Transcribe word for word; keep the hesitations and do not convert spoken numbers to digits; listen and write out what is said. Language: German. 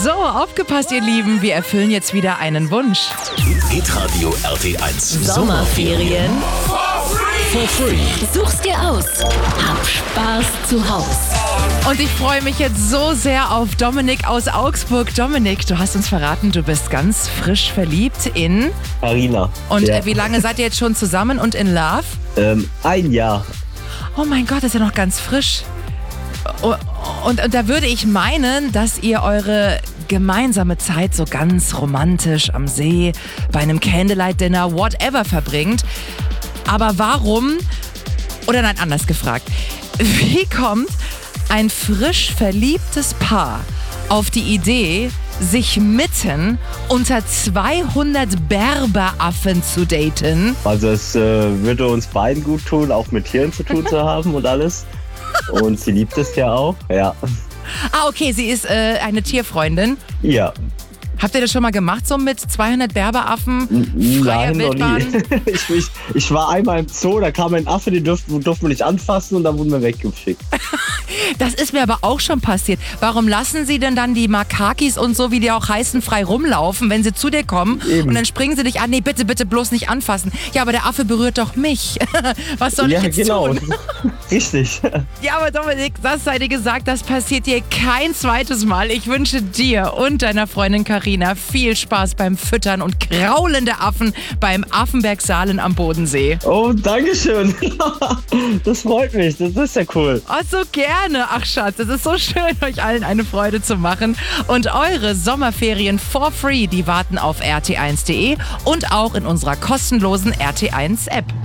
So, aufgepasst, ihr Lieben, wir erfüllen jetzt wieder einen Wunsch. Hitradio R T eins Sommerferien for free. Such's dir aus. Hab Spaß zu Haus. Und ich freue mich jetzt so sehr auf Dominik aus Augsburg. Dominik, du hast uns verraten, du bist ganz frisch verliebt in... Carina. Und ja. äh, wie lange seid ihr jetzt schon zusammen und in Love? Ähm, ein Jahr. Oh mein Gott, das ist ja noch ganz frisch. Und, und, und da würde ich meinen, dass ihr eure gemeinsame Zeit so ganz romantisch am See, bei einem Candlelight-Dinner, whatever verbringt. Aber warum, oder nein, anders gefragt, wie kommt ein frisch verliebtes Paar auf die Idee, sich mitten unter zweihundert Berberaffen zu daten? Also es äh, würde uns beiden gut tun, auch mit Tieren zu tun zu haben und alles. Und sie liebt es ja auch, ja. Ah, okay, sie ist äh, eine Tierfreundin. Ja. Habt ihr das schon mal gemacht, so mit zweihundert Berberaffen, freier Nein, noch Wildbahn? nie. Ich, ich, ich war einmal im Zoo, da kam ein Affe, den durften, durften wir nicht anfassen und dann wurden wir weggeschickt. Das ist mir aber auch schon passiert. Warum lassen sie denn dann die Makakis und so, wie die auch heißen, frei rumlaufen, wenn sie zu dir kommen? Eben. Und dann springen sie dich an, nee, bitte, bitte bloß nicht anfassen. Ja, aber der Affe berührt doch mich. Was soll Ja, ich jetzt genau. tun? Richtig. Ja, aber Dominik, das sei dir gesagt, das passiert dir kein zweites Mal. Ich wünsche dir und deiner Freundin Carina viel Spaß beim Füttern und Kraulen der Affen beim Affenberg-Saalen am Bodensee. Oh, danke schön. Das freut mich, das ist ja cool. Oh, so gerne. Ach Schatz, es ist so schön, euch allen eine Freude zu machen. Und eure Sommerferien for free, die warten auf r t eins punkt d e und auch in unserer kostenlosen R T eins App.